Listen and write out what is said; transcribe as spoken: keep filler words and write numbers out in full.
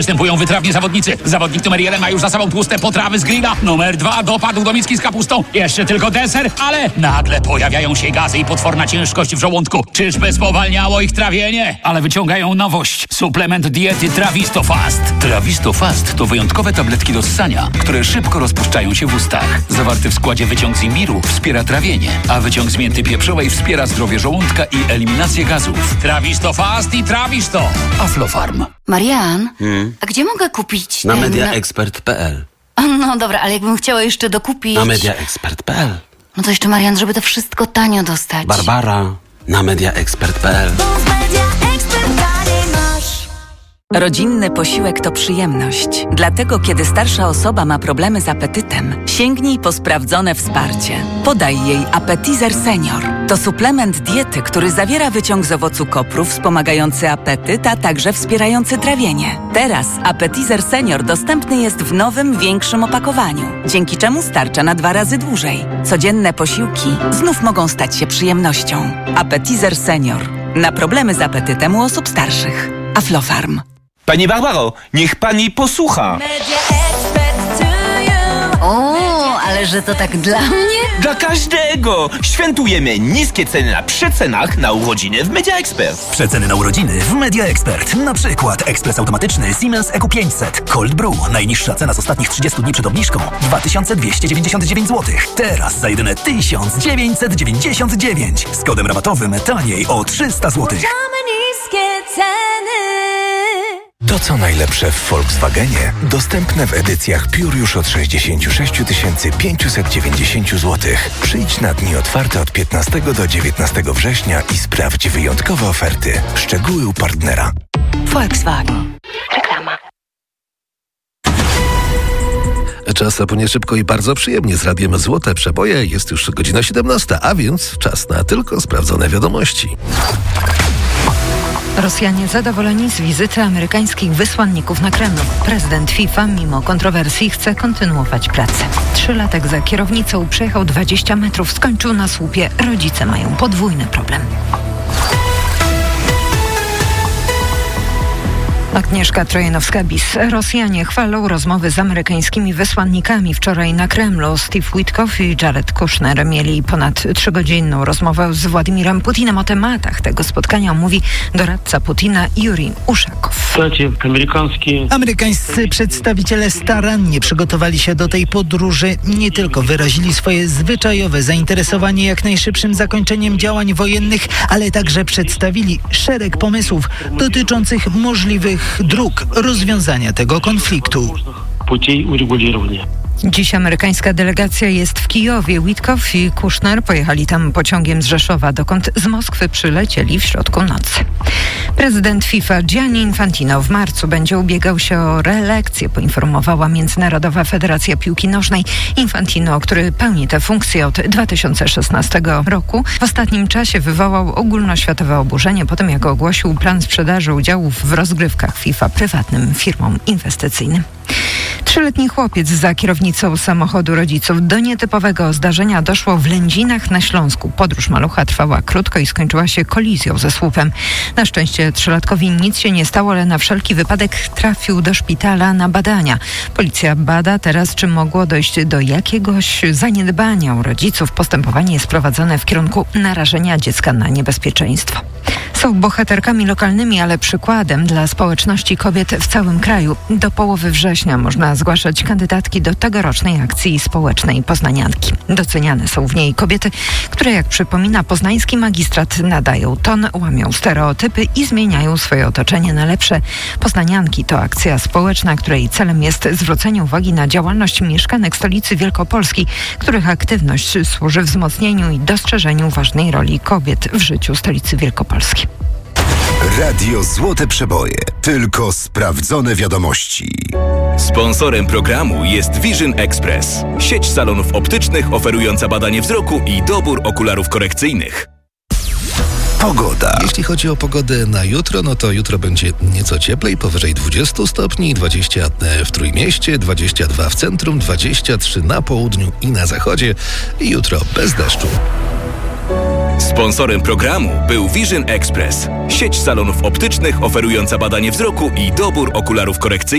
Występują wytrawni zawodnicy. Zawodnik numer jeden ma już za sobą tłuste potrawy z grilla. Numer dwa dopadł do miski z kapustą. Jeszcze tylko deser, ale nagle pojawiają się gazy i potworna ciężkość w żołądku. Czyżby spowalniało ich trawienie? Ale wyciągają nowość. Suplement diety Trawisto Fast. Trawisto Fast to wyjątkowe tabletki do ssania, które szybko rozpuszczają się w ustach. Zawarty w składzie wyciąg z imbiru wspiera trawienie, a wyciąg z mięty pieprzowej wspiera zdrowie żołądka i eliminację gazów. Trawisto Fast i Trawisto. Aflofarm. Marian, Hmm? a gdzie mogę kupić... Na ten- mediaexpert kropka p l. No dobra, ale jakbym chciała jeszcze dokupić... Na mediaexpert kropka p l. No to jeszcze, Marian, żeby to wszystko tanio dostać. Barbara. Na mediaexpert kropka p l. Rodzinny posiłek to przyjemność. Dlatego, kiedy starsza osoba ma problemy z apetytem, sięgnij po sprawdzone wsparcie. Podaj jej Appetizer Senior. To suplement diety, który zawiera wyciąg z owocu kopru wspomagający apetyt, a także wspierający trawienie. Teraz Appetizer Senior dostępny jest w nowym, większym opakowaniu, dzięki czemu starcza na dwa razy dłużej. Codzienne posiłki znów mogą stać się przyjemnością. Appetizer Senior. Na problemy z apetytem u osób starszych. Aflofarm. Pani Barbaro, niech pani posłucha. O, ale że to tak dla mnie? Dla każdego! Świętujemy niskie ceny na przecenach na urodziny w Media Expert. Przeceny na urodziny w Media Expert. Na przykład ekspres automatyczny Siemens E Q pięćset. Cold Brew. Najniższa cena z ostatnich trzydziestu dni przed obniżką dwa tysiące dwieście dziewięćdziesiąt dziewięć złotych. Teraz za jedyne tysiąc dziewięćset dziewięćdziesiąt dziewięć. Z kodem rabatowym taniej o trzysta złotych. To co najlepsze w Volkswagenie dostępne w edycjach Pure już od sześćdziesiąt sześć tysięcy pięćset dziewięćdziesiąt złotych. Przyjdź na dni otwarte od piętnastego do dziewiętnastego września i sprawdź wyjątkowe oferty. Szczegóły u partnera. Volkswagen. Reklama. Czas płynie szybko i bardzo przyjemnie z radiem Złote Przeboje. Jest już godzina siedemnasta, a więc czas na tylko sprawdzone wiadomości. Rosjanie zadowoleni z wizyty amerykańskich wysłanników na Kremlu. Prezydent FIFA mimo kontrowersji chce kontynuować pracę. Trzylatek za kierownicą przejechał dwadzieścia metrów, skończył na słupie. Rodzice mają podwójny problem. Agnieszka Trojanowska-Bis. Rosjanie chwalą rozmowy z amerykańskimi wysłannikami. Wczoraj na Kremlu Steve Witkoff i Jared Kushner mieli ponad trzygodzinną rozmowę z Władimirem Putinem. O tematach tego spotkania mówi doradca Putina Juri Uszakow. Amerykańscy przedstawiciele starannie przygotowali się do tej podróży. Nie tylko wyrazili swoje zwyczajowe zainteresowanie jak najszybszym zakończeniem działań wojennych, ale także przedstawili szereg pomysłów dotyczących możliwych dróg rozwiązania tego konfliktu. Dziś amerykańska delegacja jest w Kijowie. Witkoff i Kushner pojechali tam pociągiem z Rzeszowa, dokąd z Moskwy przylecieli w środku nocy. Prezydent FIFA Gianni Infantino w marcu będzie ubiegał się o reelekcję, poinformowała Międzynarodowa Federacja Piłki Nożnej. Infantino, który pełni tę funkcję od dwa tysiące szesnastego roku, w ostatnim czasie wywołał ogólnoświatowe oburzenie po tym, jak ogłosił plan sprzedaży udziałów w rozgrywkach FIFA prywatnym firmom inwestycyjnym. Trzyletni chłopiec za kierownicą samochodu rodziców. Do nietypowego zdarzenia doszło w Lędzinach na Śląsku. Podróż malucha trwała krótko i skończyła się kolizją ze słupem. Na szczęście trzylatkowi nic się nie stało, ale na wszelki wypadek trafił do szpitala na badania. Policja bada teraz, czy mogło dojść do jakiegoś zaniedbania u rodziców. Postępowanie jest prowadzone w kierunku narażenia dziecka na niebezpieczeństwo. Są bohaterkami lokalnymi, ale przykładem dla społeczności kobiet w całym kraju. Do połowy września można zgłaszać kandydatki do tegorocznej akcji społecznej Poznanianki. Doceniane są w niej kobiety, które, jak przypomina poznański magistrat, nadają ton, łamią stereotypy i zmieniają swoje otoczenie na lepsze. Poznanianki to akcja społeczna, której celem jest zwrócenie uwagi na działalność mieszkanek stolicy Wielkopolski, których aktywność służy wzmocnieniu i dostrzeżeniu ważnej roli kobiet w życiu stolicy Wielkopolski. Radio Złote Przeboje. Tylko sprawdzone wiadomości. Sponsorem programu jest Vision Express. Sieć salonów optycznych oferująca badanie wzroku i dobór okularów korekcyjnych. Pogoda. Jeśli chodzi o pogodę na jutro, no to jutro będzie nieco cieplej, powyżej dwudziestu stopni, dwadzieścia w Trójmieście, dwadzieścia dwa w centrum, dwadzieścia trzy na południu i na zachodzie. I jutro bez deszczu. Sponsorem programu był Vision Express, sieć salonów optycznych oferująca badanie wzroku i dobór okularów korekcyjnych.